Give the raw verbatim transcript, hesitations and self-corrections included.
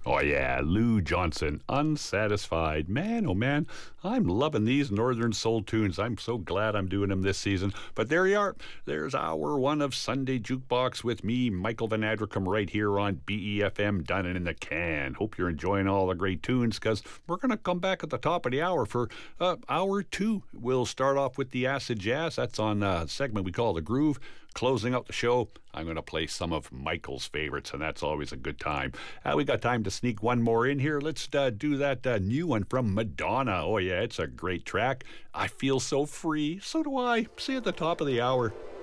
Oh, yeah, Lou Johnson, Unsatisfied. Man, oh, man, I'm loving these Northern Soul tunes. I'm so glad I'm doing them this season. But there you are. There's hour one of Sunday Jukebox with me, Michael Van Adricum, right here on B E F M, done and in the can. Hope you're enjoying all the great tunes, because we're going to come back at the top of the hour for uh, hour two. We'll start off with the Acid Jazz. That's on a segment we call The Groove. Closing out the show, I'm going to play some of Michael's favorites, and that's always a good time. Uh, we got time to sneak one more in here. Let's uh, do that uh, new one from Madonna. Oh, yeah, it's a great track. I Feel So Free. So do I. See you at the top of the hour.